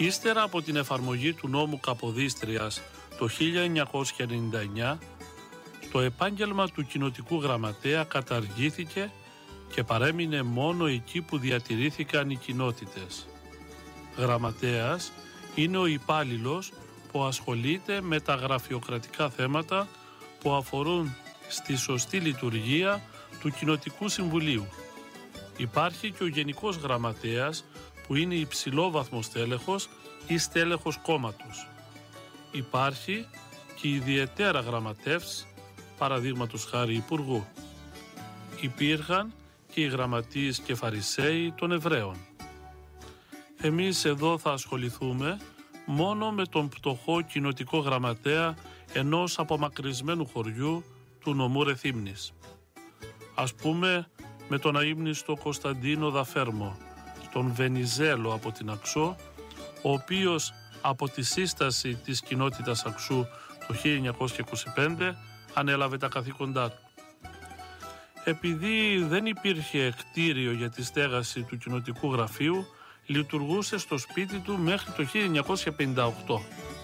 Ύστερα από την εφαρμογή του νόμου Καποδίστριας το 1999, το επάγγελμα του κοινοτικού γραμματέα καταργήθηκε και παρέμεινε μόνο εκεί που διατηρήθηκαν οι κοινότητες. Γραμματέας είναι ο υπάλληλος που ασχολείται με τα γραφειοκρατικά θέματα που αφορούν στη σωστή λειτουργία του Κοινοτικού Συμβουλίου. Υπάρχει και ο Γενικός Γραμματέας που είναι υψηλόβαθμος στέλεχος ή στέλεχος κόμματος. Υπάρχει και η ιδιαιτέρα γραμματεύς, παραδείγματος χάρη Υπουργού. Υπήρχαν και οι γραμματείς και φαρισαίοι των Εβραίων. Εμείς εδώ θα ασχοληθούμε μόνο με τον πτωχό κοινοτικό γραμματέα ενός απομακρυσμένου χωριού του νομού Ρεθύμνης. Ας πούμε με τον αείμνηστο Κωνσταντίνο Δαφέρμο, τον Βενιζέλο από την Αξό, ο οποίος από τη σύσταση της κοινότητας Αξού το 1925 ανέλαβε τα καθήκοντά του. Επειδή δεν υπήρχε κτίριο για τη στέγαση του κοινοτικού γραφείου, λειτουργούσε στο σπίτι του μέχρι το 1958.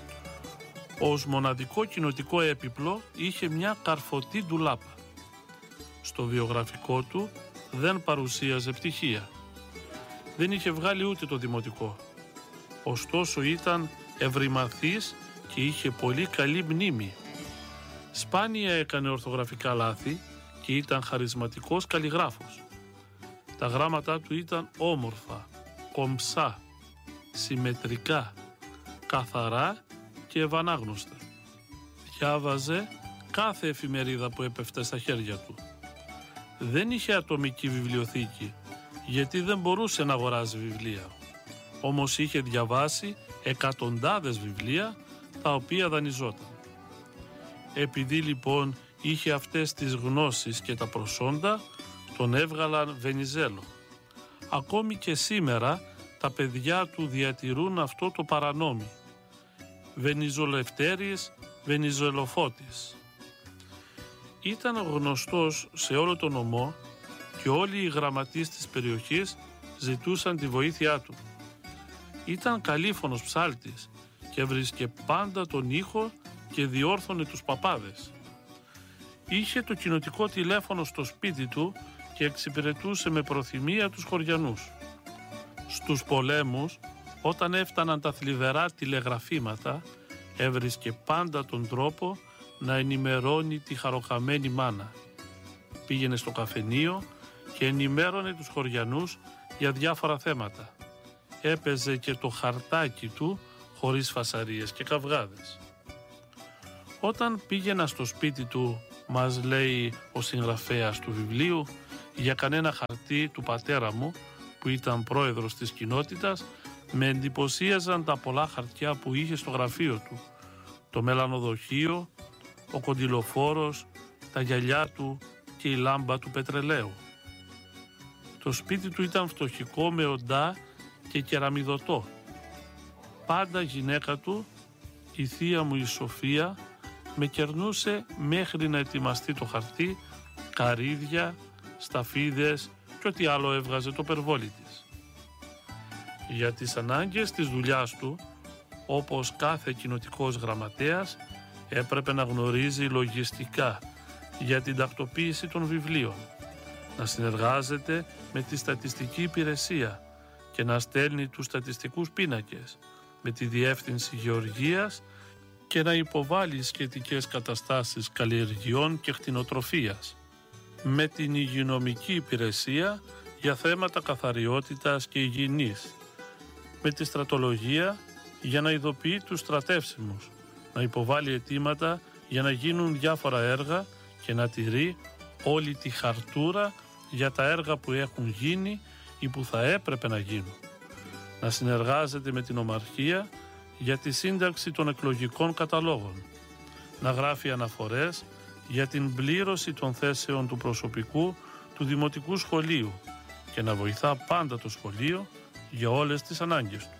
Ως μοναδικό κοινοτικό έπιπλο είχε μια καρφωτή ντουλάπα. Στο βιογραφικό του δεν παρουσίαζε πτυχία. Δεν είχε βγάλει ούτε το δημοτικό. Ωστόσο ήταν ευρυμαθής και είχε πολύ καλή μνήμη. Σπάνια έκανε ορθογραφικά λάθη και ήταν χαρισματικός καλλιγράφος. Τα γράμματά του ήταν όμορφα, κομψά, συμμετρικά, καθαρά και ευανάγνωστα. Διάβαζε κάθε εφημερίδα που έπεφτε στα χέρια του. Δεν είχε ατομική βιβλιοθήκη, γιατί δεν μπορούσε να αγοράζει βιβλία. Όμως είχε διαβάσει εκατοντάδες βιβλία, τα οποία δανειζόταν. Επειδή λοιπόν είχε αυτές τις γνώσεις και τα προσόντα, τον έβγαλαν Βενιζέλο. Ακόμη και σήμερα τα παιδιά του διατηρούν αυτό το παρανόμι. Βενιζολευτέρης, Βενιζολοφώτης. Ήταν γνωστός σε όλο τον νομό και όλοι οι γραμματείς της περιοχής ζητούσαν τη βοήθειά του. Ήταν καλήφωνος ψάλτης και έβρισκε πάντα τον ήχο και διόρθωνε τους παπάδες. Είχε το κοινοτικό τηλέφωνο στο σπίτι του και εξυπηρετούσε με προθυμία τους χωριανούς. Στους πολέμους, όταν έφταναν τα θλιβερά τηλεγραφήματα, έβρισκε πάντα τον τρόπο να ενημερώνει τη χαροχαμένη μάνα. Πήγαινε στο καφενείο και ενημέρωνε τους χωριανούς για διάφορα θέματα. Έπαιζε και το χαρτάκι του χωρίς φασαρίες και καυγάδες. Όταν πήγαινα στο σπίτι του, μας λέει ο συγγραφέας του βιβλίου, για κανένα χαρτί του πατέρα μου, που ήταν πρόεδρος της κοινότητας, με εντυπωσίαζαν τα πολλά χαρτιά που είχε στο γραφείο του, το μελανοδοχείο, ο κοντιλοφόρος, τα γυαλιά του και η λάμπα του πετρελαίου. Το σπίτι του ήταν φτωχικό με οντά και κεραμιδωτό. Πάντα γυναίκα του, η θεία μου η Σοφία, με κερνούσε μέχρι να ετοιμαστεί το χαρτί, καρύδια, σταφίδες και ό,τι άλλο έβγαζε το περβόλι της. Για τις ανάγκες της δουλειάς του, όπως κάθε κοινοτικός γραμματέας, έπρεπε να γνωρίζει λογιστικά για την τακτοποίηση των βιβλίων, να συνεργάζεται με τη στατιστική υπηρεσία και να στέλνει τους στατιστικούς πίνακες με τη Διεύθυνση Γεωργίας και να υποβάλει σχετικές καταστάσεις καλλιεργειών και κτηνοτροφίας, με την υγειονομική υπηρεσία για θέματα καθαριότητας και υγιεινής, με τη στρατολογία για να ειδοποιεί τους στρατεύσιμους, να υποβάλει αιτήματα για να γίνουν διάφορα έργα και να τηρεί όλη τη χαρτούρα για τα έργα που έχουν γίνει ή που θα έπρεπε να γίνουν, να συνεργάζεται με την Ομαρχία για τη σύνταξη των εκλογικών καταλόγων, να γράφει αναφορές για την πλήρωση των θέσεων του προσωπικού του Δημοτικού Σχολείου και να βοηθά πάντα το σχολείο για όλες τις ανάγκες του.